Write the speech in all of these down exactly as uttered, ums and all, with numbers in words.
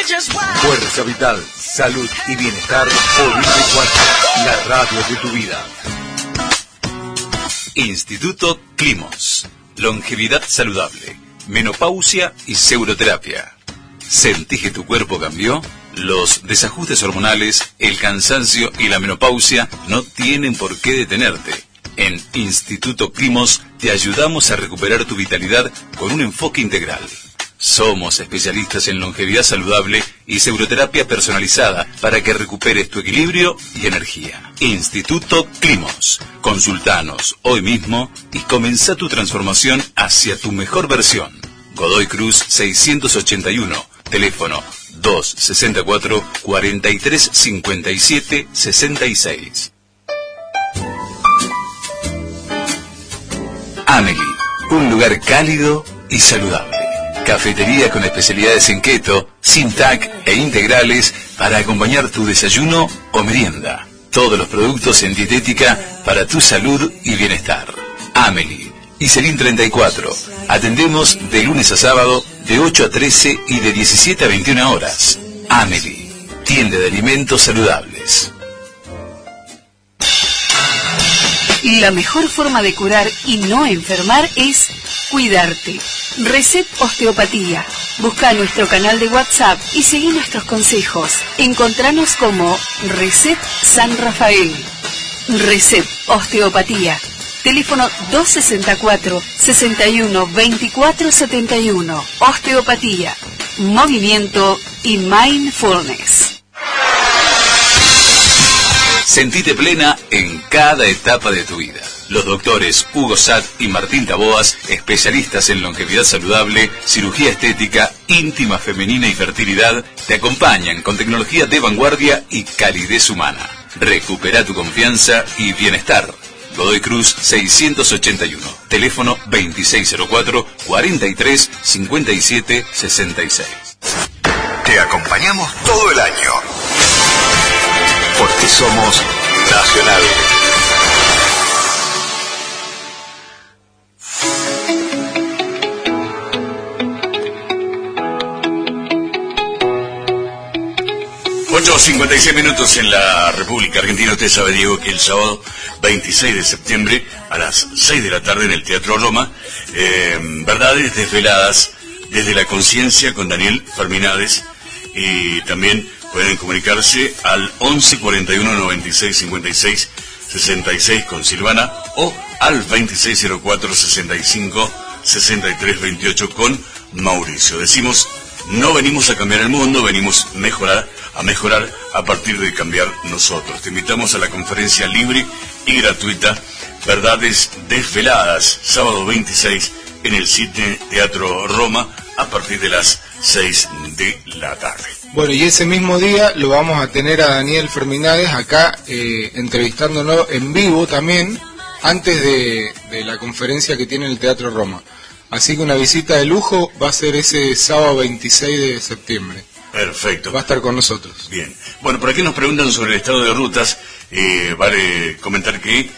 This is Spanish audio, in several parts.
Fuerza Vital, salud y bienestar por I P cuatro, la radio de tu vida. Instituto Climos, longevidad saludable, menopausia y seuroterapia. ¿Sentís que tu cuerpo cambió? Los desajustes hormonales, el cansancio y la menopausia no tienen por qué detenerte. En Instituto Climos te ayudamos a recuperar tu vitalidad con un enfoque integral. Somos especialistas en longevidad saludable y seuroterapia personalizada para que recuperes tu equilibrio y energía. Instituto Climos. Consultanos hoy mismo y comenzá tu transformación hacia tu mejor versión. Godoy Cruz seiscientos ochenta y uno. Teléfono dos sesenta y cuatro, cuarenta y tres cincuenta y siete sesenta y seis. Amelie, un lugar cálido y saludable. Cafetería con especialidades en keto, sin T A C e integrales para acompañar tu desayuno o merienda. Todos los productos en dietética para tu salud y bienestar. Amelie, Iselín treinta y cuatro. Atendemos de lunes a sábado de ocho a trece y de diecisiete a veintiuna horas. Amelie, tienda de alimentos saludables. La mejor forma de curar y no enfermar es cuidarte. Reset Osteopatía. Busca nuestro canal de WhatsApp y seguí nuestros consejos. Encontranos como Reset San Rafael. Reset Osteopatía. Teléfono dos sesenta y cuatro, sesenta y uno, veinticuatro setenta y uno. Osteopatía, movimiento y mindfulness. Sentite plena en cada etapa de tu vida. Los doctores Hugo Satt y Martín Taboas, especialistas en longevidad saludable, cirugía estética, íntima femenina y fertilidad, te acompañan con tecnología de vanguardia y calidez humana. Recupera tu confianza y bienestar. Godoy Cruz seiscientos ochenta y uno. Teléfono veintiséis cero cuatro, cuarenta y tres cincuenta y siete sesenta y seis. Te acompañamos todo el año. Porque somos Nacional. ocho cincuenta y seis minutos en la República Argentina. Usted sabe, Diego, que el sábado veintiséis de septiembre a las seis de la tarde en el Teatro Roma, eh, verdades desveladas desde la conciencia con Daniel Ferminades, y también pueden comunicarse al once cuarenta y uno noventa y seis cincuenta y seis sesenta y seis con Silvana o al veintiséis cero cuatro sesenta y cinco sesenta y tres veintiocho con Mauricio. Decimos, no venimos a cambiar el mundo, venimos a mejorar, a mejorar a partir de cambiar nosotros. Te invitamos a la conferencia libre y gratuita Verdades Desveladas, sábado veintiséis en el Cine Teatro Roma a partir de las seis de la tarde. Bueno, y ese mismo día lo vamos a tener a Daniel Ferminades acá eh, entrevistándolo en vivo también, antes de, de la conferencia que tiene el Teatro Roma. Así que una visita de lujo va a ser ese sábado veintiséis de septiembre. Perfecto. Va a estar con nosotros. Bien. Bueno, por aquí nos preguntan sobre el estado de rutas. Eh, vale comentar que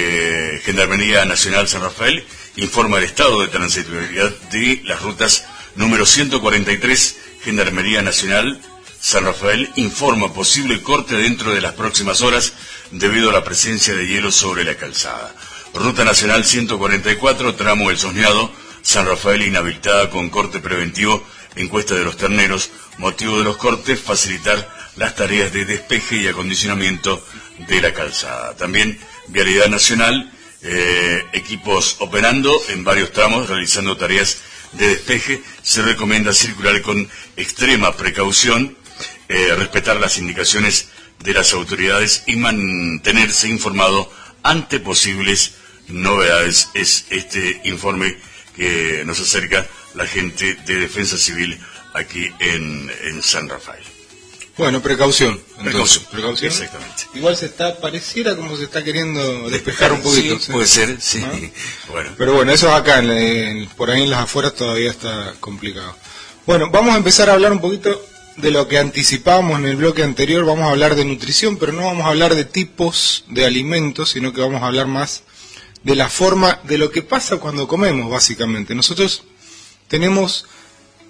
eh, Gendarmería Nacional San Rafael informa el estado de transitabilidad de las rutas número ciento cuarenta y tres. Gendarmería Nacional San Rafael informa posible corte dentro de las próximas horas debido a la presencia de hielo sobre la calzada. Ruta Nacional ciento cuarenta y cuatro, tramo El Soñado, San Rafael inhabilitada con corte preventivo en Cuesta de los Terneros. Motivo de los cortes, facilitar las tareas de despeje y acondicionamiento de la calzada. También Vialidad Nacional, eh, equipos operando en varios tramos, realizando tareas de despeje. Se recomienda circular con extrema precaución, eh, respetar las indicaciones de las autoridades y mantenerse informado ante posibles novedades. Es este informe que nos acerca la gente de Defensa Civil aquí en, en San Rafael. Bueno, precaución. Entonces, precaución. Precaución. Exactamente. Igual se está, pareciera como se está queriendo despejar un poquito. Sí, ¿sí? puede ser, sí. ¿Ah? Bueno. Pero bueno, eso acá, en, en, por ahí en las afueras todavía está complicado. Bueno, vamos a empezar a hablar un poquito de lo que anticipábamos en el bloque anterior. Vamos a hablar de nutrición, pero no vamos a hablar de tipos de alimentos, sino que vamos a hablar más de la forma, de lo que pasa cuando comemos, básicamente. Nosotros tenemos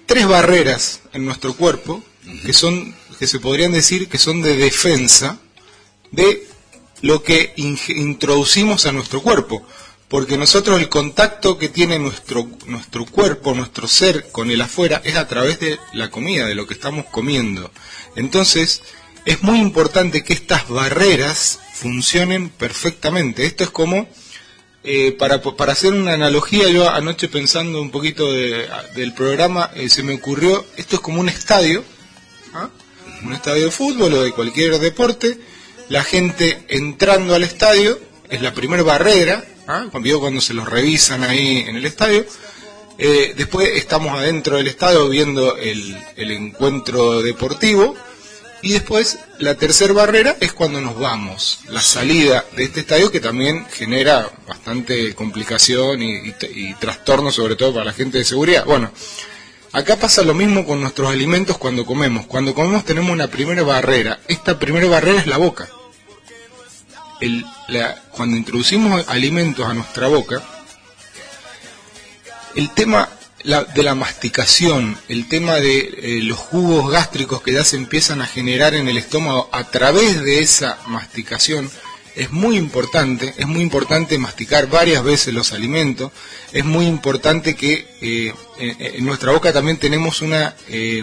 tres barreras en nuestro cuerpo que son, que se podrían decir que son de defensa de lo que in- introducimos a nuestro cuerpo, porque nosotros el contacto que tiene nuestro, nuestro cuerpo, nuestro ser con el afuera es a través de la comida, de lo que estamos comiendo. Entonces es muy importante que estas barreras funcionen perfectamente. Esto es como, eh, para, para hacer una analogía, yo anoche pensando un poquito de, del programa, eh, se me ocurrió, esto es como un estadio, ¿ah? Un estadio de fútbol o de cualquier deporte. La gente entrando al estadio es la primera barrera, ¿ah? Cuando, cuando se los revisan ahí en el estadio. Eh, después estamos adentro del estadio viendo el, el encuentro deportivo. Y después la tercera barrera es cuando nos vamos, la salida de este estadio, que también genera bastante complicación y, y, y trastorno, sobre todo para la gente de seguridad. Bueno, acá pasa lo mismo con nuestros alimentos cuando comemos. Cuando comemos tenemos una primera barrera. Esta primera barrera es la boca. El, la, cuando introducimos alimentos a nuestra boca, el tema la, de la masticación, el tema de eh, los jugos gástricos que ya se empiezan a generar en el estómago a través de esa masticación, es muy importante. Es muy importante masticar varias veces los alimentos. Es muy importante que eh, en, en nuestra boca también tenemos una... Eh,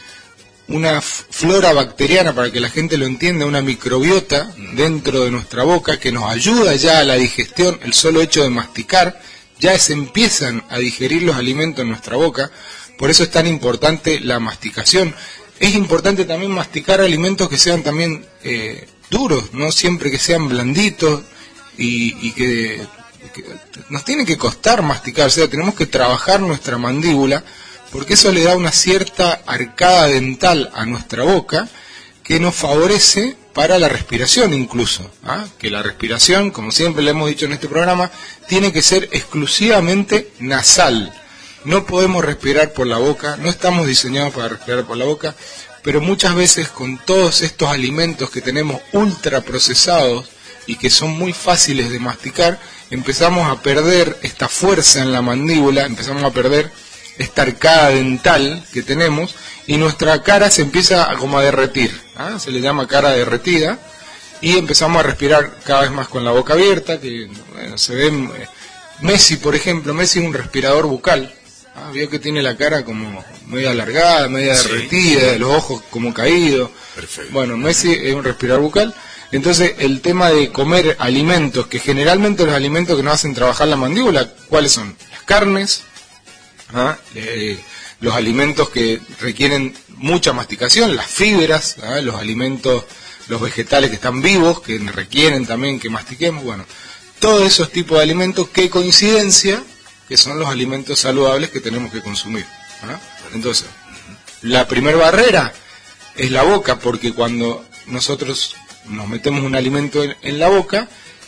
una flora bacteriana, para que la gente lo entienda, una microbiota dentro de nuestra boca que nos ayuda ya a la digestión. El solo hecho de masticar, ya se empiezan a digerir los alimentos en nuestra boca. Por eso es tan importante la masticación. Es importante también masticar alimentos que sean también eh, duros, no siempre que sean blanditos, y, y que, que nos tiene que costar masticar. O sea, tenemos que trabajar nuestra mandíbula, porque eso le da una cierta arcada dental a nuestra boca que nos favorece para la respiración incluso, ¿ah? Que la respiración, como siempre le hemos dicho en este programa, tiene que ser exclusivamente nasal. No podemos respirar por la boca, no estamos diseñados para respirar por la boca, pero muchas veces con todos estos alimentos que tenemos ultra procesados y que son muy fáciles de masticar, empezamos a perder esta fuerza en la mandíbula, empezamos a perder esta arcada dental que tenemos, y nuestra cara se empieza a como a derretir, ¿ah? Se le llama cara derretida, y empezamos a respirar cada vez más con la boca abierta, que bueno, se ve. eh, Messi, por ejemplo, Messi es un respirador bucal, ¿ah? Vio que tiene la cara como media alargada, media Sí. derretida, los ojos como caídos. Perfecto. Bueno, Messi es un respirador bucal. Entonces, el tema de comer alimentos, que generalmente los alimentos que nos hacen trabajar la mandíbula, ¿cuáles son? Las carnes, ¿ah? eh, los alimentos que requieren mucha masticación, las fibras, ¿ah? Los alimentos, los vegetales que están vivos, que requieren también que mastiquemos. Bueno, todos esos tipos de alimentos, qué coincidencia que son los alimentos saludables que tenemos que consumir, ¿ah? Entonces, la primera barrera es la boca, porque cuando nosotros nos metemos un alimento en, en la boca,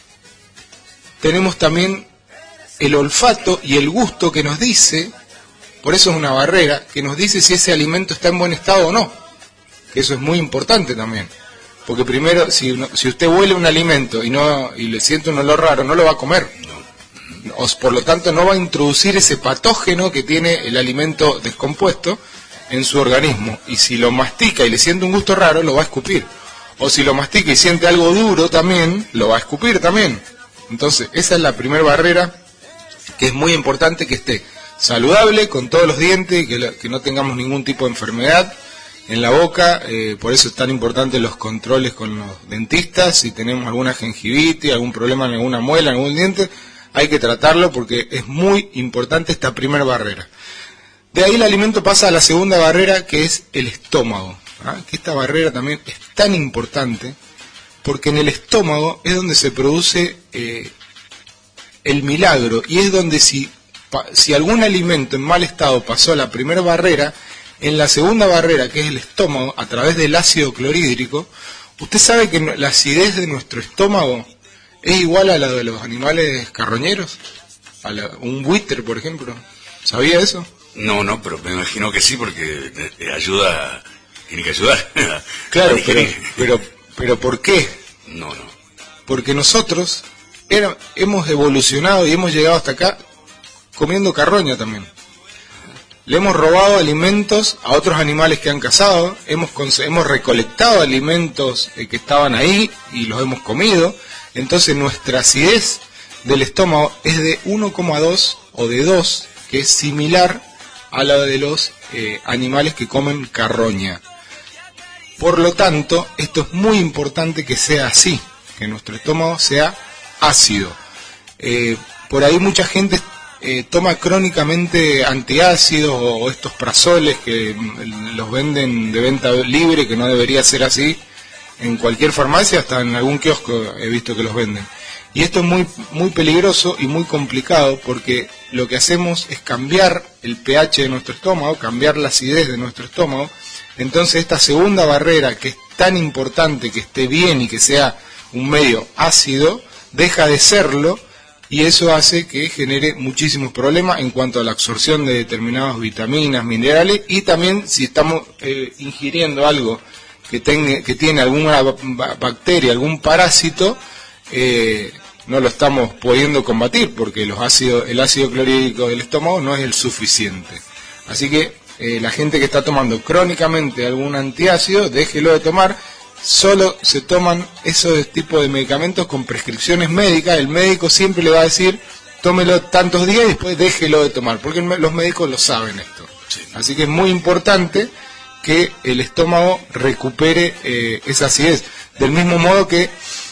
tenemos también el olfato y el gusto que nos dice, por eso es una barrera, que nos dice si ese alimento está en buen estado o no, que eso es muy importante también, porque primero, si, si usted huele un alimento y no y le siente un olor raro, no lo va a comer, o, por lo tanto no va a introducir ese patógeno que tiene el alimento descompuesto en su organismo, y si lo mastica y le siente un gusto raro, lo va a escupir, o si lo mastica y siente algo duro también, lo va a escupir también. Entonces, esa es la primera barrera, que es muy importante que esté saludable, con todos los dientes, que, la, que no tengamos ningún tipo de enfermedad en la boca. Eh, por eso es tan importante los controles con los dentistas. Si tenemos alguna gingivitis, algún problema en alguna muela, en algún diente, hay que tratarlo, porque es muy importante esta primera barrera. De ahí el alimento pasa a la segunda barrera, que es el estómago, ¿ah? Que esta barrera también es tan importante, porque en el estómago es donde se produce eh, el milagro, y es donde si, si algún alimento en mal estado pasó a la primera barrera, en la segunda barrera, que es el estómago, a través del ácido clorhídrico, usted sabe que la acidez de nuestro estómago es igual a la de los animales carroñeros, a la, un buitre, por ejemplo. ¿Sabía eso? No, no, pero me imagino que sí, porque eh, ayuda, tiene que ayudar. Claro, pero, pero, pero ¿por qué? No, no. Porque nosotros era, hemos evolucionado y hemos llegado hasta acá comiendo carroña también. le hemos robado alimentos a otros animales que han cazado, hemos, hemos recolectado alimentos eh, que estaban ahí y los hemos comido. Entonces nuestra acidez del estómago es de uno coma dos o de dos, que es similar a la de los eh, animales que comen carroña. Por lo tanto, esto es muy importante que sea así, que nuestro estómago sea ácido. Eh, por ahí mucha gente eh, toma crónicamente antiácidos o, o estos prazoles que los venden de venta libre, que no debería ser así. En cualquier farmacia, hasta en algún kiosco he visto que los venden. Y esto es muy, muy peligroso y muy complicado, porque lo que hacemos es cambiar el pH de nuestro estómago, cambiar la acidez de nuestro estómago. Entonces esta segunda barrera, que es tan importante que esté bien y que sea un medio ácido, deja de serlo, y eso hace que genere muchísimos problemas en cuanto a la absorción de determinadas vitaminas, minerales, y también si estamos eh, ingiriendo algo que, tenga, que tiene alguna bacteria, algún parásito, eh, no lo estamos pudiendo combatir, porque los ácidos, el ácido clorhídrico del estómago no es el suficiente. Así que eh, la gente que está tomando crónicamente algún antiácido, déjelo de tomar. Solo se toman esos tipos de medicamentos con prescripciones médicas. El médico siempre le va a decir, tómelo tantos días y después déjelo de tomar, porque los médicos lo saben esto. Sí. Así que es muy importante que el estómago recupere eh, esa acidez. Del mismo modo que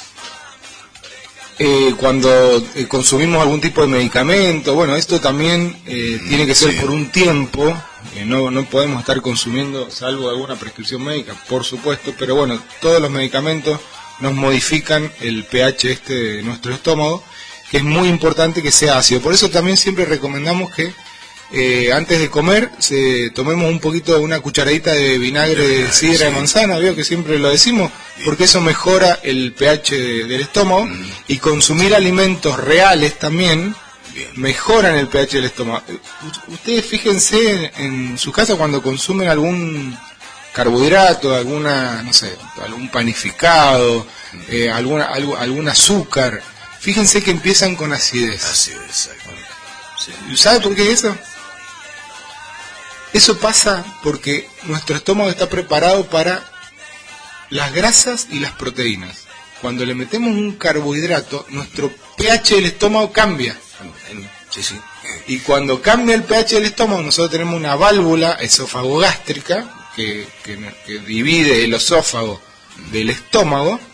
Eh, cuando eh, consumimos algún tipo de medicamento, bueno, esto también eh, mm, tiene que ser sí. por un tiempo, eh, no, no podemos estar consumiendo, salvo alguna prescripción médica, por supuesto, pero bueno, todos los medicamentos nos modifican el pH este de nuestro estómago, que es muy importante que sea ácido. Por eso también siempre recomendamos que eh, antes de comer se tomemos un poquito, una cucharadita de vinagre de sidra de manzana, veo que siempre lo decimos, porque eso mejora el pH de, del estómago, mm. y consumir alimentos reales también Bien. mejoran el pH del estómago. Ustedes fíjense en, en su casa cuando consumen algún carbohidrato, alguna, no sé, algún panificado, mm. eh, alguna, algo, algún azúcar, fíjense que empiezan con acidez. Acidez, sí. ¿Sabe por qué eso? Eso pasa porque nuestro estómago está preparado para las grasas y las proteínas. Cuando le metemos un carbohidrato, nuestro pH del estómago cambia. Sí, sí. Y cuando cambia el pH del estómago, nosotros tenemos una válvula esofagogástrica que, que, que divide el esófago del estómago,